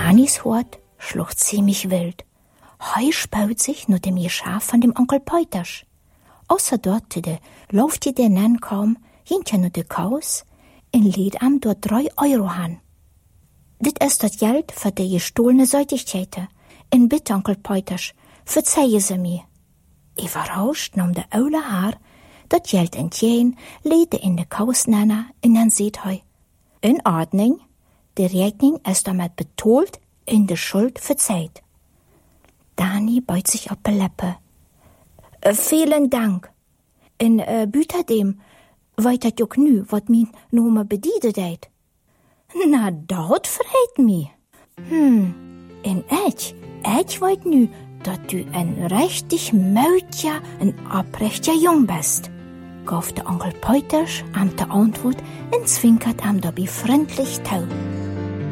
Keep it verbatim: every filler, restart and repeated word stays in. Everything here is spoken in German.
Danis Hort schlucht ziemlich wild. Heu spaut sich nur dem Geschaf von dem Onkel Peuters. Außer dort de lauft die der Nen kaum, hinter nur de Kaus, in lädt am dort drei Euro han. Dit ist das Geld für die gestohlene Säutigkeiten. In bitte, Onkel Peuters, verzeihe sie mir. Überrascht nahm der Aule Haar dat Geld entjeen, lädt in de Kaus nanna, und dann seht heu. In Ordnung, die Rechnung ist damit betolt, in de Schuld verzeiht. Dani beut sich auf die Lippe. Äh, vielen Dank. In äh, Büterdem weit dat jok nu, wat mi nome bediedet deit. Na, dat verreit mi. Hm, in echt, echt weit nu, dat du ein richtig möutja, ein abrechter Jung bist. Gaf der Onkel Peuters am der Antwort und zwinkert am dabei freundlich tau.